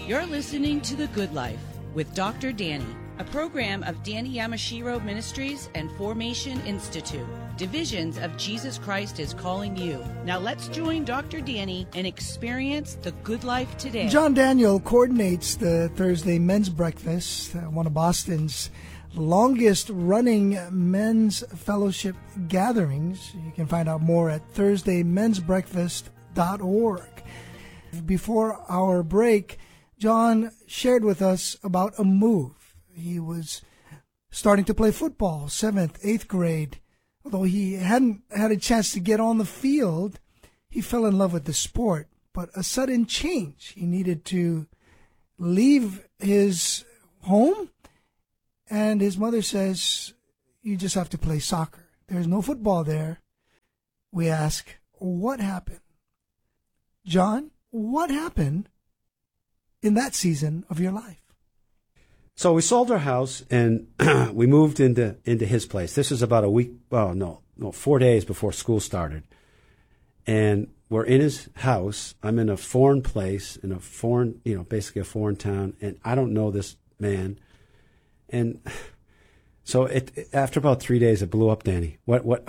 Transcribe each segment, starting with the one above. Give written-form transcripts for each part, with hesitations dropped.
You're listening to The Good Life with Dr. Danny, a program of Danny Yamashiro Ministries and Formation Institute. Divisions of Jesus Christ is calling you. Now let's join Dr. Danny and experience the good life today. John Daniel coordinates the Thursday Men's Breakfast, one of Boston's longest-running men's fellowship gatherings. You can find out more at thursdaymensbreakfast.org. Before our break, John shared with us about a move. He was starting to play football, 7th, 8th grade. Although he hadn't had a chance to get on the field, he fell in love with the sport. But a sudden change. He needed to leave his home, and his mother says, you just have to play soccer. There's no football there. We ask, what happened? John, what happened in that season of your life? So we sold our house and we moved into his place. This was about 4 days before school started. And we're in his house. I'm in a foreign place, in a foreign, basically a foreign town, and I don't know this man. And so after about 3 days, it blew up, Danny.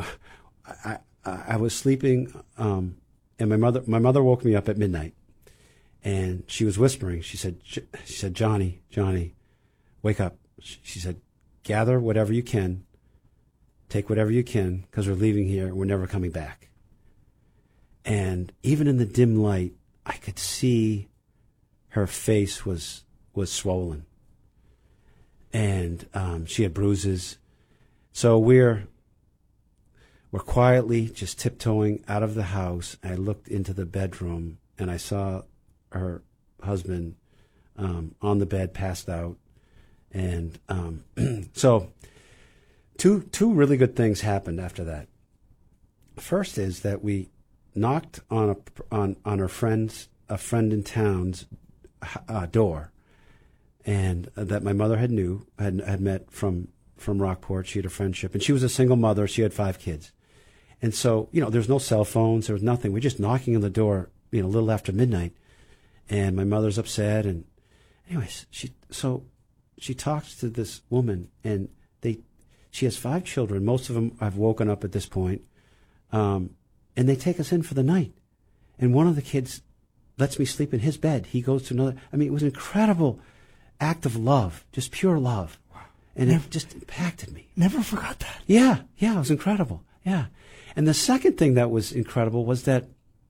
I was sleeping, and my mother woke me up at midnight. And she was whispering. She said, Johnny, wake up. She said, gather whatever you can, take whatever you can, because we're leaving here. We're never coming back. And even in the dim light, I could see her face was swollen. And she had bruises. So we're quietly just tiptoeing out of the house. I looked into the bedroom, and I saw her husband on the bed, passed out. And so two really good things happened after that. First is that we knocked on a friend in town's door, and that my mother had met from Rockport. She had a friendship, and she was a single mother. She had 5 kids. And so, there's no cell phones, there was nothing. We're just knocking on the door, a little after midnight. And my mother's upset, and anyways, she talks to this woman, and she has 5 children. Most of them have woken up at this point, and they take us in for the night. And one of the kids lets me sleep in his bed. He goes to another. I mean, it was an incredible act of love, just pure love, and it just impacted me. Never forgot that. Yeah, it was incredible. Yeah, and the second thing that was incredible was that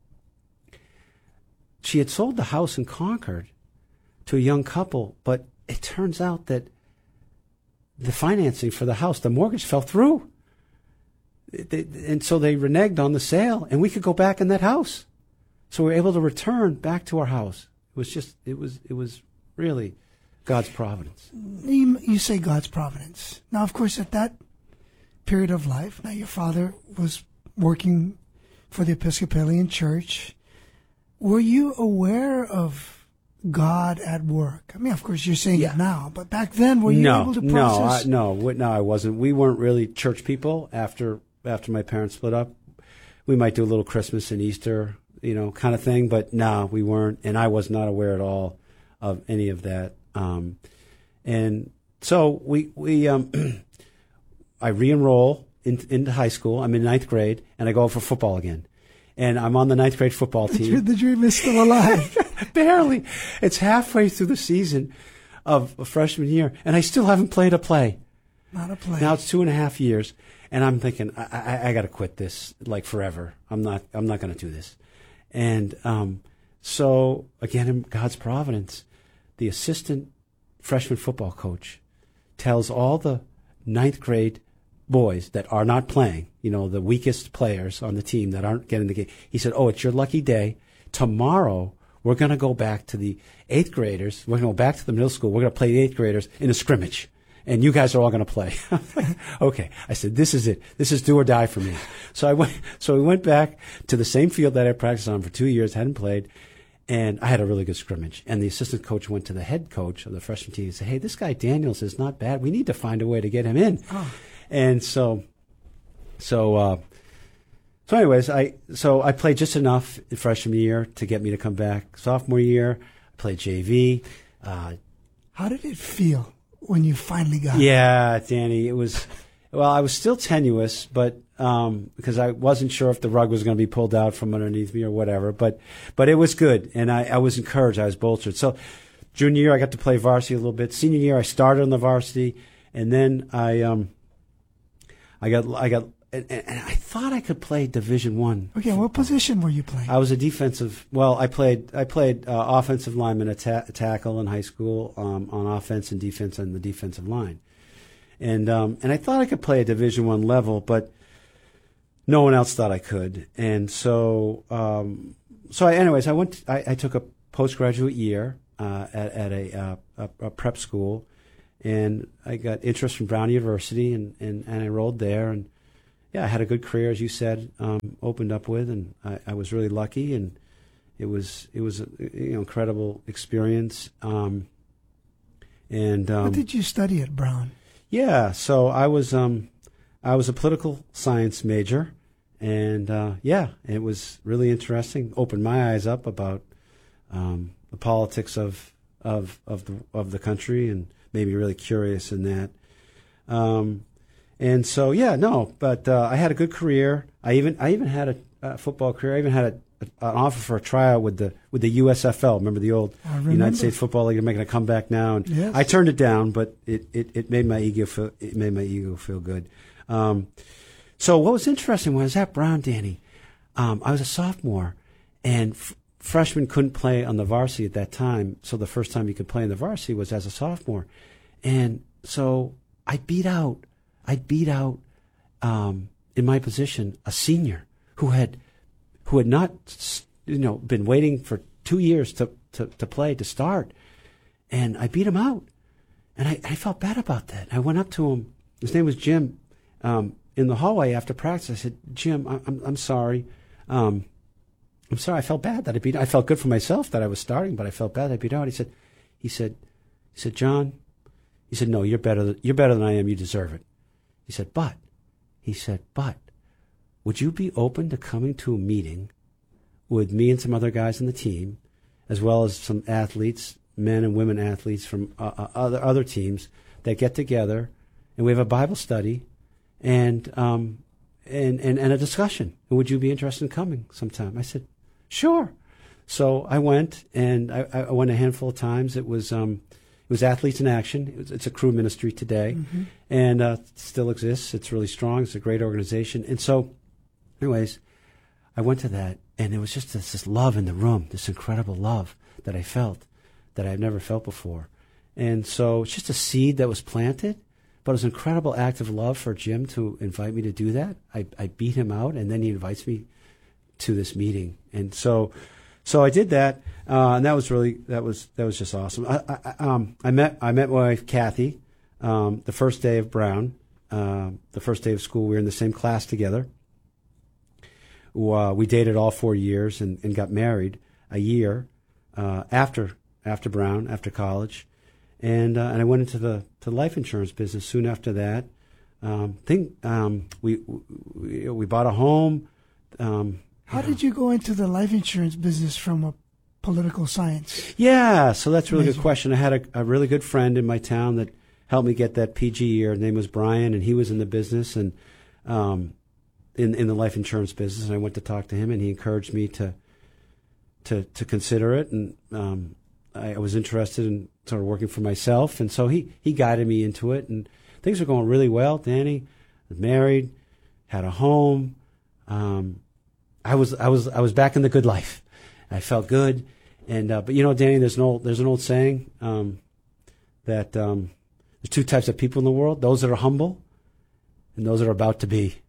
she had sold the house in Concord to a young couple, but it turns out that the financing for the house, the mortgage fell through. And so they reneged on the sale, and we could go back in that house. So we were able to return back to our house. It was really God's providence. You say God's providence. Now, of course, at that period of life, now your father was working for the Episcopalian Church. Were you aware of God at work? I mean, of course, you're saying it now, but back then, were you able to process? No, I wasn't. We weren't really church people after my parents split up. We might do a little Christmas and Easter, kind of thing, but no, we weren't, and I was not aware at all of any of that. And so I re-enroll into high school. I'm in 9th grade, and I go for football again. And I'm on the 9th grade football team. The dream is still alive. Barely. It's halfway through the season of a freshman year, and I still haven't played a play. Not a play. Now it's 2.5 years, and I'm thinking, I got to quit this like forever. I'm not going to do this. And so again, in God's providence, the assistant freshman football coach tells all the 9th grade boys that are not playing, the weakest players on the team that aren't getting the game. He said, it's your lucky day. Tomorrow, we're going to go back to the 8th graders. We're going to go back to the middle school. We're going to play the 8th graders in a scrimmage. And you guys are all going to play. I'm like, okay. I said, this is it. This is do or die for me. So we went back to the same field that I practiced on for 2 years, hadn't played. And I had a really good scrimmage. And the assistant coach went to the head coach of the freshman team and said, hey, this guy Daniels is not bad. We need to find a way to get him in. Oh. And so anyways, I played just enough in freshman year to get me to come back. Sophomore year, I played JV. How did it feel when you finally got it? Yeah, Danny, it was. Well, I was still tenuous, but because I wasn't sure if the rug was going to be pulled out from underneath me or whatever. But it was good, and I was encouraged. I was bolstered. So junior year, I got to play varsity a little bit. Senior year, I started on the varsity, and then I got. And I thought I could play Division I. Okay, what position were you playing? I was a defensive. Well, I played offensive lineman, tackle in high school, on offense and defense on the defensive line, and I thought I could play a Division I level, but no one else thought I could, and so anyways, I took a postgraduate year at a prep school, and I got interest from Brown University, and I enrolled there, and yeah, I had a good career, as you said, opened up with, and I was really lucky, and it was an incredible experience. What did you study at Brown? Yeah, so I was a political science major, and it was really interesting. Opened my eyes up about the politics of the country, and made me really curious in that. And so, but I had a good career. I even had a football career. I even had an offer for a tryout with the USFL. Remember the old United States Football League? They're making a comeback now, and yes. I turned it down, but it made my ego feel good. So what was interesting was at Brown, Danny, I was a sophomore, and freshmen couldn't play on the varsity at that time. So the first time you could play in the varsity was as a sophomore, and so I beat out in my position a senior who had not been waiting for 2 years to play, to start, and I beat him out, and I felt bad about that. I went up to him. His name was Jim. In the hallway after practice, I said, "Jim, I'm sorry. I'm sorry. I felt bad that I beat. I felt good for myself that I was starting, but I felt bad that I beat out." He said, "John," he said, "No, you're better than I am. You deserve it." He said, but, would you be open to coming to a meeting with me and some other guys on the team, as well as some athletes, men and women athletes from other teams that get together, and we have a Bible study and a discussion? And would you be interested in coming sometime? I said, sure. So I went, and I went a handful of times. It was Athletes in Action. It's a Cru ministry today, Mm-hmm. and still exists. It's really strong. It's a great organization. And so, anyways, I went to that, and there was just this love in the room, this incredible love that I felt that I've never felt before. And so it's just a seed that was planted, but it was an incredible act of love for Jim to invite me to do that. I beat him out, and then he invites me to this meeting. And so I did that, and that was just awesome. I met my wife Kathy the first day of Brown, the first day of school. We were in the same class together. We dated all 4 years and got married a year after Brown, after college, and I went into the life insurance business soon after that. We bought a home. How did you go into the life insurance business from a political science? Yeah, so that's a really good question. I had a really good friend in my town that helped me get that PG year. His name was Brian, and he was in the business and in the life insurance business. And I went to talk to him, and he encouraged me to consider it. And I was interested in sort of working for myself, and so he guided me into it. And things were going really well. Danny was married, had a home. I was back in the good life. I felt good, and but Danny, there's an old saying that there's two types of people in the world: those that are humble, and those that are about to be.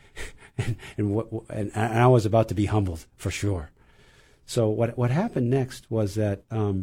and I was about to be humbled for sure. So what happened next was that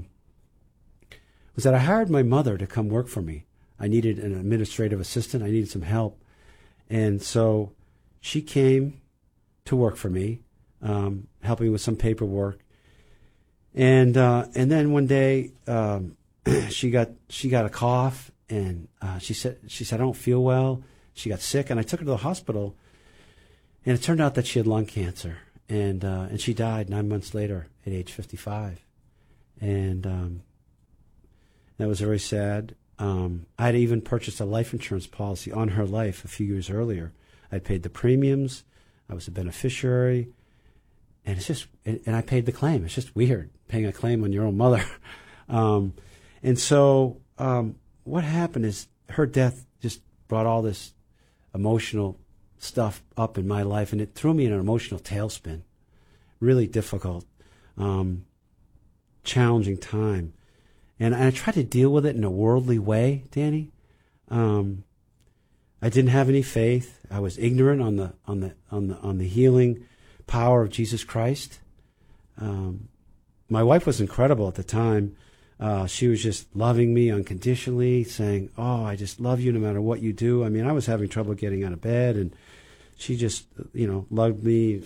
I hired my mother to come work for me. I needed an administrative assistant. I needed some help, and so she came to work for me, helping with some paperwork. And then one day she got a cough, and she said I don't feel well. She got sick, and I took her to the hospital, and it turned out that she had lung cancer, and she died 9 months later at age 55. And that was very sad. I had even purchased a life insurance policy on her life a few years earlier. I'd paid the premiums. I was a beneficiary. And it's just, and I paid the claim. It's just weird, paying a claim on your own mother. And so what happened is her death just brought all this emotional stuff up in my life, and it threw me in an emotional tailspin. Really difficult, challenging time. And I tried to deal with it in a worldly way, Danny. I didn't have any faith. I was ignorant on the healing power of Jesus Christ. My wife was incredible at the time. She was just loving me unconditionally, saying, "Oh, I just love you no matter what you do." I mean, I was having trouble getting out of bed, and she just, loved me,